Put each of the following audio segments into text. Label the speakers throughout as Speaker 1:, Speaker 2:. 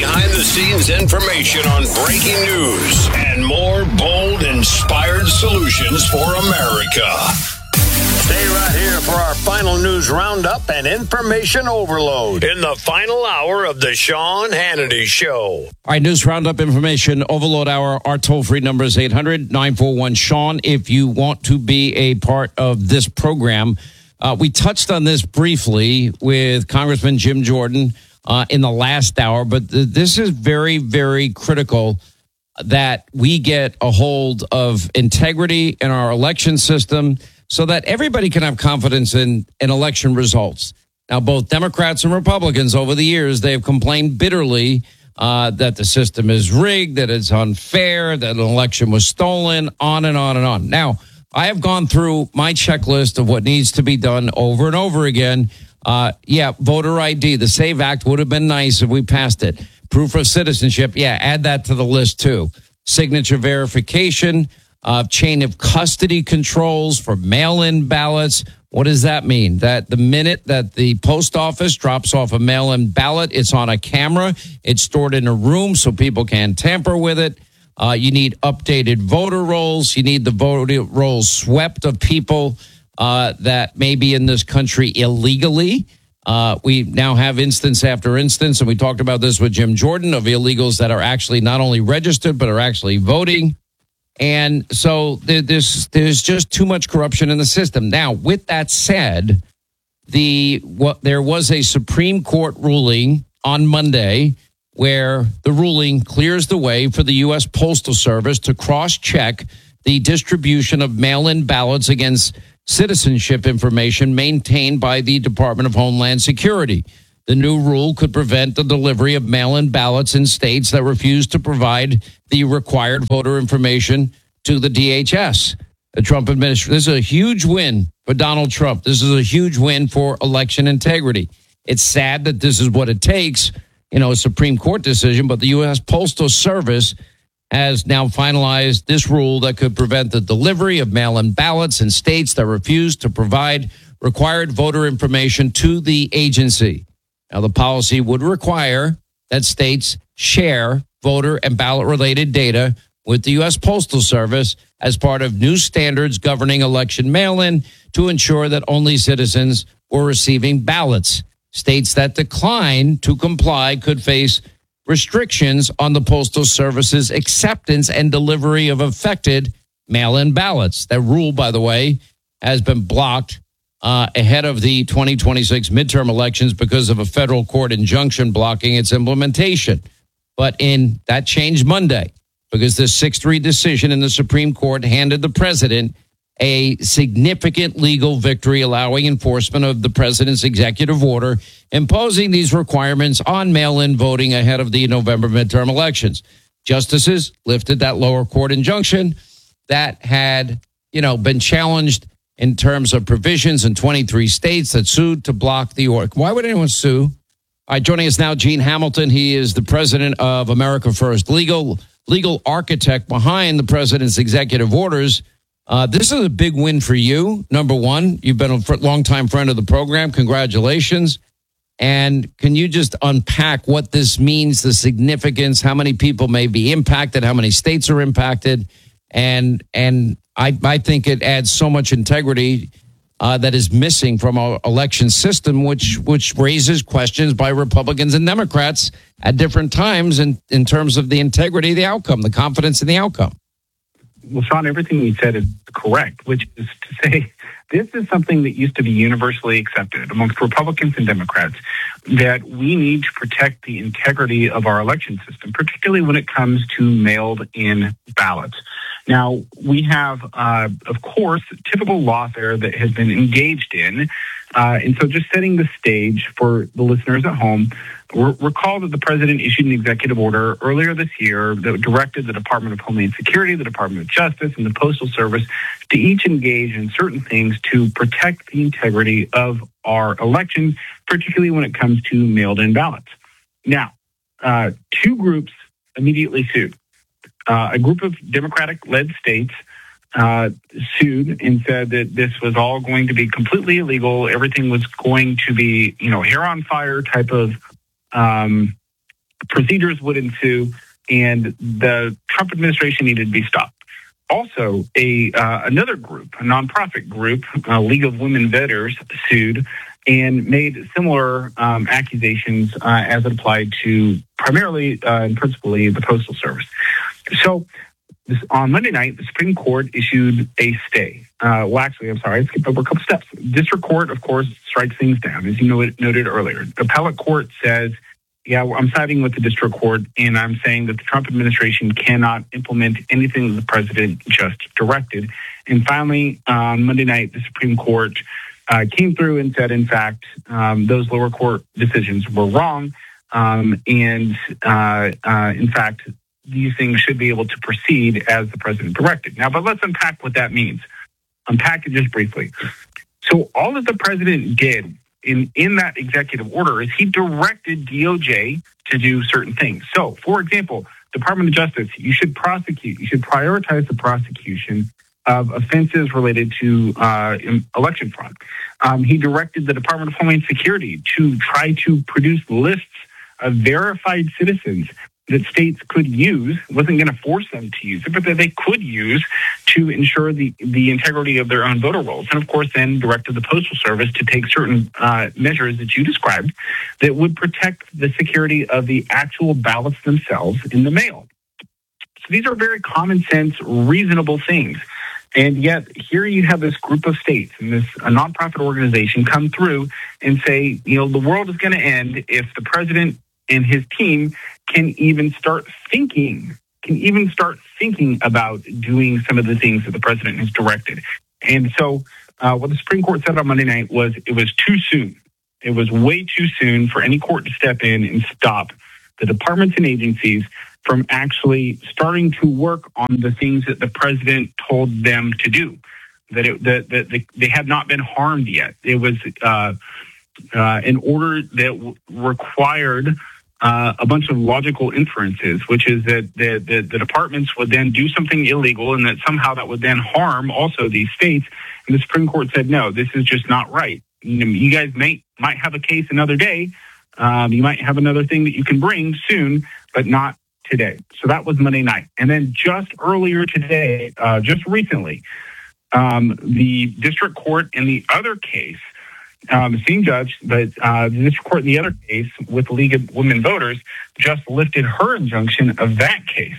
Speaker 1: behind-the-scenes information on breaking news and more bold, inspired solutions for America. Stay right here for our final news roundup and information overload in the final hour of the Sean Hannity Show.
Speaker 2: All right, news roundup, information overload hour. Our toll-free number is 800-941-SEAN if you want to be a part of this program. We touched on this briefly with Congressman Jim Jordan in the last hour, but this is very, very critical that we get a hold of integrity in our election system so that everybody can have confidence in election results. Now, both Democrats and Republicans over the years, they have complained bitterly that the system is rigged, that it's unfair, that an election was stolen, on and on and on. Now, I have gone through my checklist of what needs to be done over and over again. Voter ID, the SAVE Act would have been nice if we passed it. Proof of citizenship, add that to the list too. Signature verification, chain of custody controls for mail-in ballots. What does that mean? That the minute that the post office drops off a mail-in ballot, it's on a camera, it's stored in a room so people can't tamper with it. You need updated voter rolls. You need the voter rolls swept of people that may be in this country illegally. We now have instance after instance, and we talked about this with Jim Jordan, of illegals that are actually not only registered, but are actually voting. And so there's just too much corruption in the system. Now, with that said, there was a Supreme Court ruling on Monday where the ruling clears the way for the U.S. Postal Service to cross-check the distribution of mail-in ballots against citizenship information maintained by the Department of Homeland Security. The new rule could prevent the delivery of mail-in ballots in states that refuse to provide the required voter information to the DHS. The Trump administration, this is a huge win for Donald Trump. This is a huge win for election integrity. It's sad that this is what it takes, a Supreme Court decision, but the U.S. Postal Service has now finalized this rule that could prevent the delivery of mail-in ballots in states that refuse to provide required voter information to the agency. Now, the policy would require that states share voter and ballot-related data with the U.S. Postal Service as part of new standards governing election mail-in to ensure that only citizens were receiving ballots. States that decline to comply could face restrictions on the Postal Service's acceptance and delivery of affected mail-in ballots. That rule, by the way, has been blocked ahead of the 2026 midterm elections because of a federal court injunction blocking its implementation. But that changed Monday because the 6-3 decision in the Supreme Court handed the president a significant legal victory, allowing enforcement of the president's executive order imposing these requirements on mail-in voting ahead of the November midterm elections. Justices lifted that lower court injunction that had, been challenged in terms of provisions in 23 states that sued to block the order. Why would anyone sue? All right, joining us now, Gene Hamilton. He is the president of America First, legal architect behind the president's executive orders. This is a big win for you. Number one, you've been a longtime friend of the program. Congratulations. And can you just unpack what this means, the significance, how many people may be impacted, how many states are impacted? And I think it adds so much integrity that is missing from our election system, which raises questions by Republicans and Democrats at different times in terms of the integrity of the outcome, the confidence in the outcome.
Speaker 3: Well, Sean, everything you said is correct, which is to say this is something that used to be universally accepted amongst Republicans and Democrats, that we need to protect the integrity of our election system, particularly when it comes to mailed-in ballots. Now, we have, of course, typical lawfare that has been engaged in. And so just setting the stage for the listeners at home, recall that the president issued an executive order earlier this year that directed the Department of Homeland Security, the Department of Justice, and the Postal Service to each engage in certain things to protect the integrity of our elections, particularly when it comes to mailed-in ballots. Now, two groups immediately sued. A group of Democratic-led states sued and said that this was all going to be completely illegal. Everything was going to be, hair on fire type of procedures would ensue, and the Trump administration needed to be stopped. Also, another group, a nonprofit group, League of Women Voters, sued and made similar accusations as it applied to primarily and principally the Postal Service. So on Monday night, the Supreme Court issued a stay. I skipped over a couple steps. District Court, of course, strikes things down, as you noted earlier. The Appellate Court says, yeah, I'm siding with the District Court, and I'm saying that the Trump administration cannot implement anything that the president just directed. And finally, on Monday night, the Supreme Court came through and said, in fact, those lower court decisions were wrong. In fact, these things should be able to proceed as the president directed. Now, but let's unpack what that means. Unpack it just briefly. So all that the president did in that executive order is he directed DOJ to do certain things. So, for example, Department of Justice, you should prioritize the prosecution of offenses related to election fraud. He directed the Department of Homeland Security to try to produce lists of verified citizens that states could use. Wasn't going to force them to use it, but that they could use to ensure the integrity of their own voter rolls. And of course, then directed the Postal Service to take certain measures that you described that would protect the security of the actual ballots themselves in the mail. So these are very common sense, reasonable things. And yet here you have this group of states and a nonprofit organization come through and say, the world is going to end if the president and his team can even start thinking about doing some of the things that the president has directed. And so what the Supreme Court said on Monday night was it was too soon. It was way too soon for any court to step in and stop the departments and agencies from actually starting to work on the things that the president told them to do, that they had not been harmed yet. It was an order that required a bunch of logical inferences, which is that the departments would then do something illegal and that somehow that would then harm also these states. And the Supreme Court said, no, this is just not right. You guys might have a case another day. You might have another thing that you can bring soon, but not today. So that was Monday night. And then just earlier today, just recently, the district court in the other case, the same judge, but the district court in the other case with the League of Women Voters just lifted her injunction of that case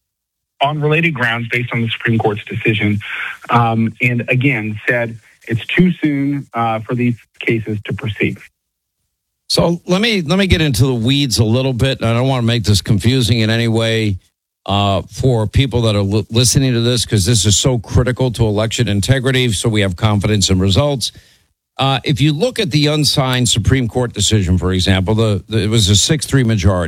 Speaker 3: on related grounds based on the Supreme Court's decision. And again, said it's too soon for these cases to proceed.
Speaker 2: So let me get into the weeds a little bit. I don't want to make this confusing in any way for people that are listening to this, because this is so critical to election integrity, so we have confidence in results. If you look at the unsigned Supreme Court decision, for example, it was a 6-3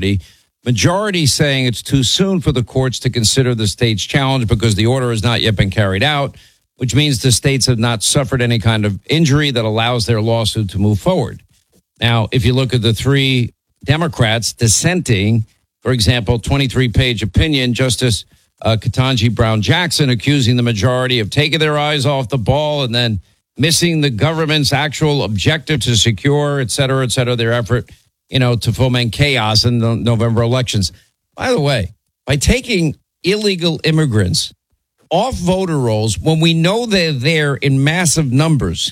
Speaker 2: majority saying it's too soon for the courts to consider the state's challenge because the order has not yet been carried out, which means the states have not suffered any kind of injury that allows their lawsuit to move forward. Now, if you look at the 3 Democrats dissenting, for example, 23-page opinion, Justice Ketanji Brown Jackson accusing the majority of taking their eyes off the ball and then missing the government's actual objective to secure, et cetera, their effort, to foment chaos in the November elections. By the way, by taking illegal immigrants off voter rolls when we know they're there in massive numbers,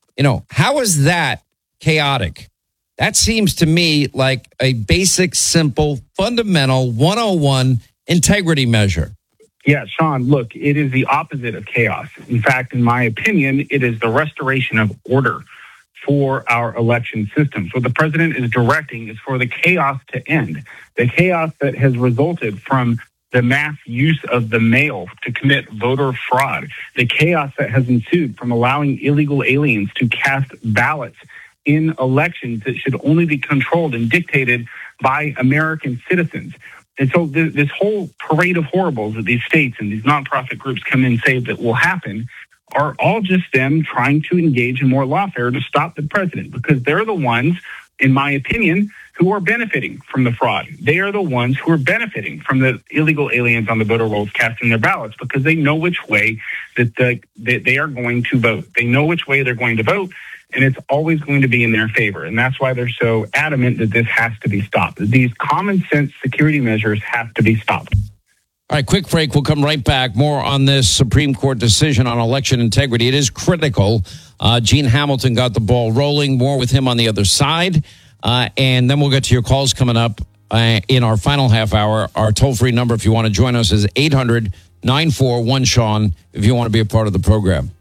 Speaker 2: how is that chaotic? That seems to me like a basic, simple, fundamental 101 integrity measure.
Speaker 3: Yeah, Sean, look, it is the opposite of chaos. In fact, in my opinion, it is the restoration of order for our election system. So what the president is directing is for the chaos to end, the chaos that has resulted from the mass use of the mail to commit voter fraud, the chaos that has ensued from allowing illegal aliens to cast ballots in elections that should only be controlled and dictated by American citizens. And so this whole parade of horribles that these states and these nonprofit groups come in and say that will happen are all just them trying to engage in more lawfare to stop the president, because they're the ones, in my opinion, who are benefiting from the fraud. They are the ones who are benefiting from the illegal aliens on the voter rolls casting their ballots, because they know which way that they are going to vote. They know which way they're going to vote. and it's always going to be in their favor. And that's why they're so adamant that this has to be stopped. These common sense security measures have to be stopped.
Speaker 2: All right, quick break. We'll come right back. More on this Supreme Court decision on election integrity. It is critical. Gene Hamilton got the ball rolling. More with him on the other side. And then we'll get to your calls coming up in our final half hour. Our toll-free number, if you want to join us, is 800-941-SEAN if you want to be a part of the program.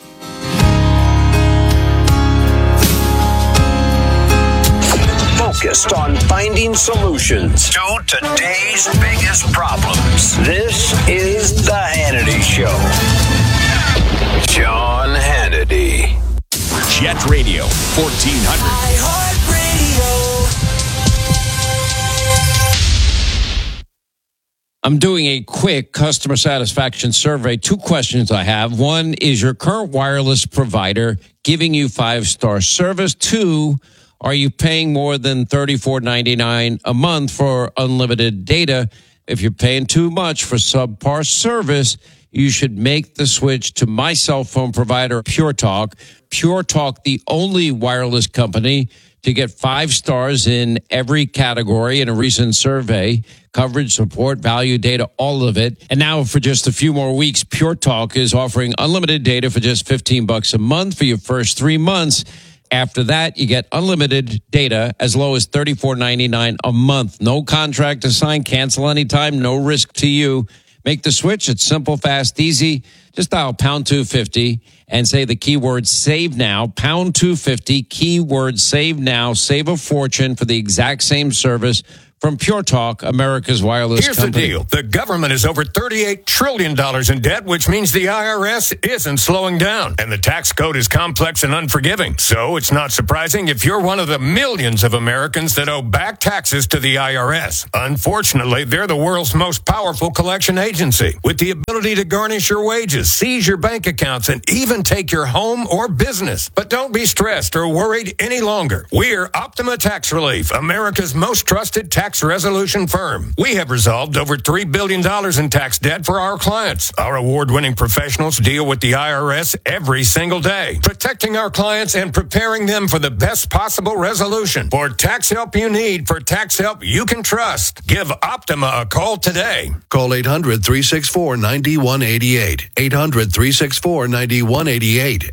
Speaker 1: Focused on finding solutions to today's biggest problems. This is The Hannity Show. Sean Hannity.
Speaker 4: Jet Radio 1400.
Speaker 2: I'm doing a quick customer satisfaction survey. 2 questions I have. 1, is your current wireless provider giving you 5-star service? 2, are you paying more than $34.99 a month for unlimited data? If you're paying too much for subpar service, you should make the switch to my cell phone provider, Pure Talk. Pure Talk, the only wireless company to get 5 stars in every category in a recent survey. Coverage, support, value, data, all of it. And now for just a few more weeks, Pure Talk is offering unlimited data for just $15 a month for your first 3 months. After that, you get unlimited data as low as $34.99 a month. No contract to sign, cancel anytime, no risk to you. Make the switch. It's simple, fast, easy. Just dial pound 250 and say the keyword save now. Pound 250, keyword save now. Save a fortune for the exact same service from Pure Talk, America's wireless company.
Speaker 4: Here's the deal. The government is over $38 trillion in debt, which means the IRS isn't slowing down. And the tax code is complex and unforgiving. So it's not surprising if you're one of the millions of Americans that owe back taxes to the IRS. Unfortunately, they're the world's most powerful collection agency, with the ability to garnish your wages, seize your bank accounts, and even take your home or business. But don't be stressed or worried any longer. We're Optima Tax Relief, America's most trusted tax resolution firm. We have resolved over $3 billion in tax debt for our clients. Our award-winning professionals deal with the IRS every single day, protecting our clients and preparing them for the best possible resolution. For tax help you need, for tax help you can trust, give Optima a call today.
Speaker 5: Call 800-364-9188. 800-364-9188.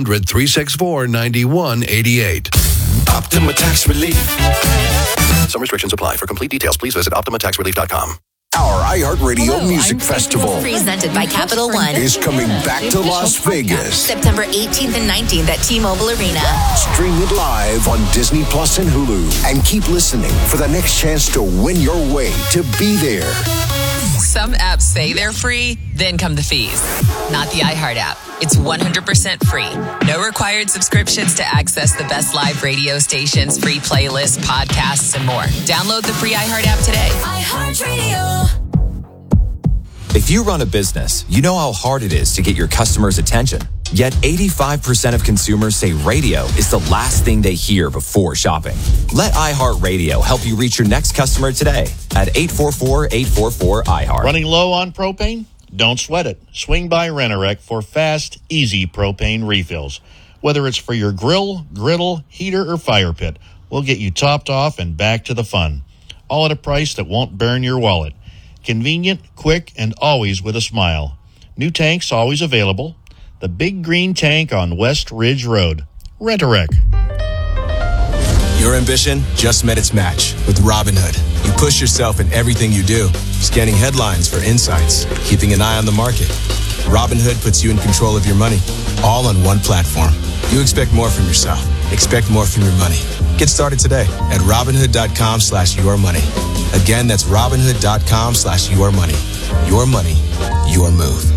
Speaker 5: 800-364-9188.
Speaker 1: Optima Tax Relief.
Speaker 5: Some restrictions apply. For complete details, please visit OptimaTaxRelief.com.
Speaker 1: Our iHeartRadio
Speaker 6: Hello,
Speaker 1: Music Festival
Speaker 6: presented by Capital One
Speaker 1: is coming back to Las Vegas.
Speaker 6: September 18th and 19th at T-Mobile Arena.
Speaker 1: Stream it live on Disney Plus and Hulu. And keep listening for the next chance to win your way to be there.
Speaker 7: Some apps say they're free, then come the fees. Not the iHeart app. It's 100% free. No required subscriptions to access the best live radio stations, free playlists, podcasts, and more. Download the free iHeart app today.
Speaker 6: iHeartRadio.
Speaker 8: If you run a business, you know how hard it is to get your customers' attention. Yet 85% of consumers say radio is the last thing they hear before shopping. Let iHeartRadio help you reach your next customer today at 844-844-iHeart.
Speaker 9: Running low on propane? Don't sweat it. Swing by Rent-A-Wreck for fast, easy propane refills. Whether it's for your grill, griddle, heater, or fire pit, we'll get you topped off and back to the fun. All at a price that won't burn your wallet. Convenient, quick, and always with a smile. New tanks always available. The big green tank on West Ridge Road. Rent-A-Wreck.
Speaker 10: Your ambition just met its match with Robinhood. You push yourself in everything you do, scanning headlines for insights, keeping an eye on the market. Robinhood puts you in control of your money, all on one platform. You expect more from yourself. Expect more from your money. Get started today at Robinhood.com/yourmoney. Again, that's Robinhood.com/yourmoney. Your money, your move.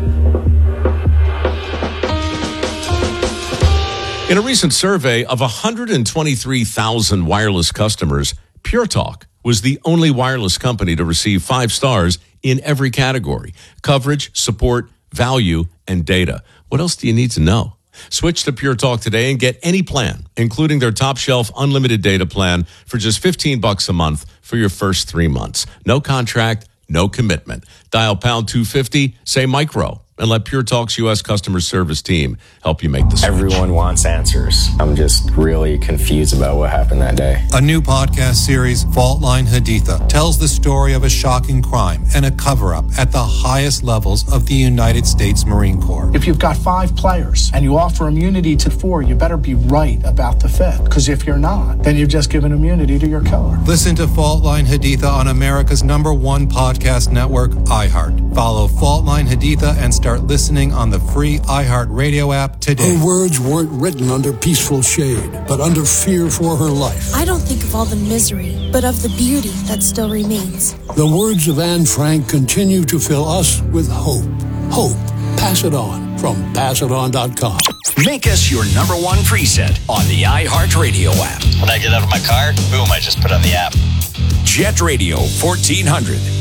Speaker 11: In a recent survey of 123,000 wireless customers, Pure Talk was the only wireless company to receive 5 stars in every category: coverage, support, value, and data. What else do you need to know? Switch to Pure Talk today and get any plan, including their top shelf unlimited data plan for just $15 a month for your first 3 months. No contract, no commitment. Dial pound 250, say micro. and let Pure Talk's U.S. customer service team help you make the switch.
Speaker 12: Everyone wants answers. I'm just really confused about what happened that day.
Speaker 13: A new podcast series, Fault Line Haditha, tells the story of a shocking crime and a cover-up at the highest levels of the United States Marine Corps.
Speaker 14: If you've got 5 players and you offer immunity to 4, you better be right about the 5th. Because if you're not, then you've just given immunity to your killer.
Speaker 13: Listen to Fault Line Haditha on America's #1 podcast network, iHeart. Follow Fault Line Haditha and start listening on the free iHeart Radio app today.
Speaker 15: Her words weren't written under peaceful shade, but under fear for her life.
Speaker 16: I don't think of all the misery, but of the beauty that still remains.
Speaker 15: The words of Anne Frank continue to fill us with hope. Hope. Pass it on from PassItOn.com.
Speaker 1: Make us your #1 preset on the iHeartRadio app.
Speaker 17: When I get out of my car, boom, I just put on the app.
Speaker 1: Jet Radio 1400.